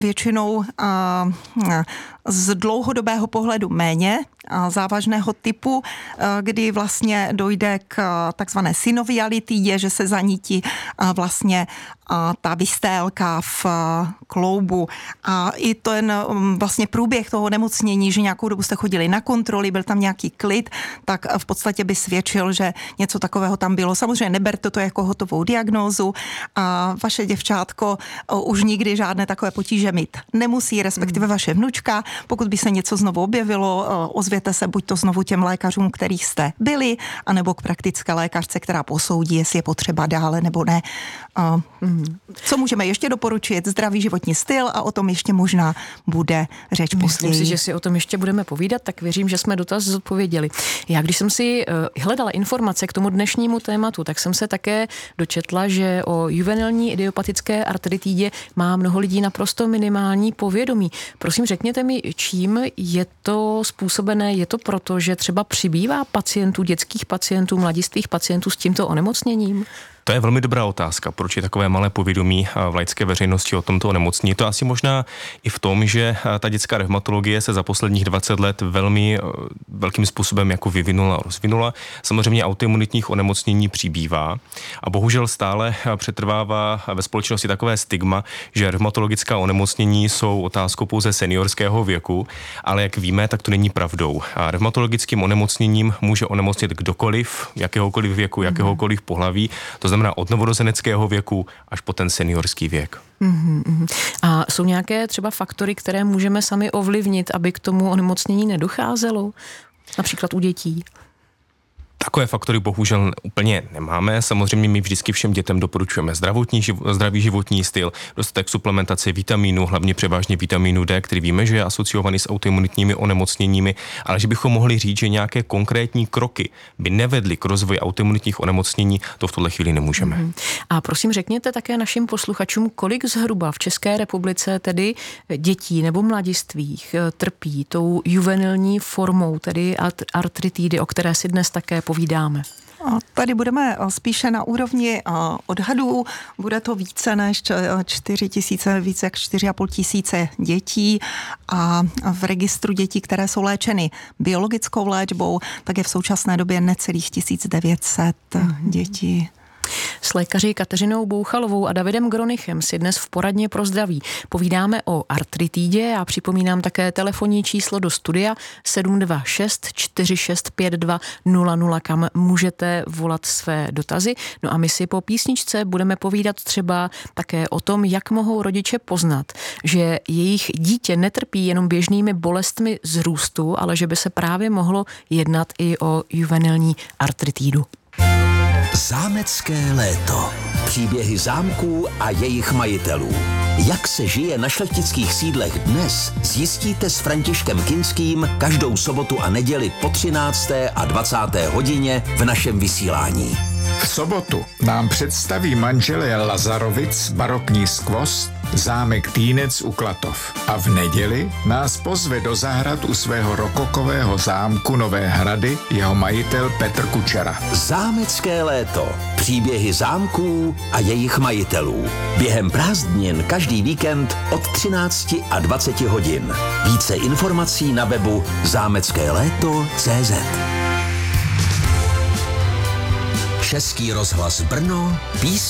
většinou z dlouhodobého pohledu méně závažného typu, kdy vlastně dojde k takzvané synovialitě, že se zanítí vlastně ta vystélka v kloubu. A i ten vlastně průběh toho nemocnění, že nějakou dobu jste chodili na kontroly, byl tam nějaký klid, tak v podstatě by svědčil, že něco takového tam bylo. Samozřejmě neberte to jako hotovou diagnózu a vaše děvčátko už nikdy žádné takové potíže mít nemusí, respektive vaše vnučka. Pokud by se něco znovu objevilo, ozvěte se buď to znovu těm lékařům, kterých jste byli, anebo k praktické lékařce, která posoudí, jestli je potřeba dále nebo ne. Co můžeme ještě doporučit? Zdravý životní styl a o tom ještě možná bude řeč později. Myslím si, že si o tom ještě budeme povídat, tak věřím, že jsme dotaz zodpověděli. Já když jsem si hledala informace k tomu dnešnímu tématu, tak jsem se také dočetla, že o juvenilní idiopatické artritidě má mnoho lidí naprosto minimální povědomí. Prosím, řekněte mi, čím je to způsobené? Je to proto, že třeba přibývá pacientů, dětských pacientů, mladistvých pacientů s tímto onemocněním? To je velmi dobrá otázka, proč je takové malé povědomí v laické veřejnosti o tomto onemocnění. Je to asi možná i v tom, že ta dětská revmatologie se za posledních 20 let velkým způsobem jako vyvinula a rozvinula. Samozřejmě autoimunitních onemocnění přibývá a bohužel stále přetrvává ve společnosti takové stigma, že revmatologická onemocnění jsou otázkou pouze seniorského věku, ale jak víme, tak to není pravdou. A revmatologickým onemocněním může onemocnit kdokoliv, jakéhokoliv věku, jakéhokoliv pohlaví. To znamená od novorozeneckého věku až po ten seniorský věk. A jsou nějaké třeba faktory, které můžeme sami ovlivnit, aby k tomu onemocnění nedocházelo? Například u dětí? Takové faktory bohužel úplně nemáme. Samozřejmě my vždycky všem dětem doporučujeme zdravý životní styl, dostatek suplementace vitamínů, hlavně převážně vitamínu D, který víme, že je asociovaný s autoimunitními onemocněními, ale že bychom mohli říct, že nějaké konkrétní kroky by nevedly k rozvoji autoimunitních onemocnění, to v tuhle chvíli nemůžeme. A prosím, řekněte také našim posluchačům, kolik zhruba v České republice tedy dětí nebo mladistvých trpí tou juvenilní formou, tedy artritidy, o které si dnes také povídáme. Tady budeme spíše na úrovni odhadů. Bude to více než 4 000, více jak 4 500 dětí a v registru dětí, které jsou léčeny biologickou léčbou, tak je v současné době necelých 1900 dětí. S lékaři Kateřinou Bouchalovou a Davidem Gronichem si dnes v poradně pro zdraví povídáme o artritidě a připomínám také telefonní číslo do studia 726 4652 00, kam můžete volat své dotazy. No a my si po písničce budeme povídat třeba také o tom, jak mohou rodiče poznat, že jejich dítě netrpí jenom běžnými bolestmi z růstu, ale že by se právě mohlo jednat i o juvenilní artritidu. Zámecké léto. Příběhy zámků a jejich majitelů. Jak se žije na šlechtických sídlech dnes, zjistíte s Františkem Kinským každou sobotu a neděli po 13. a 20. hodině v našem vysílání. V sobotu nám představí manželé Lazarovic barokní skvost zámek Týnec u Klatov. A v neděli nás pozve do zahrad u svého rokokového zámku Nové Hrady jeho majitel Petr Kučera. Zámecké léto. Příběhy zámků a jejich majitelů. Během prázdnin každý víkend od 13 a 20 hodin. Více informací na webu zámeckéléto.cz. Český rozhlas Brno,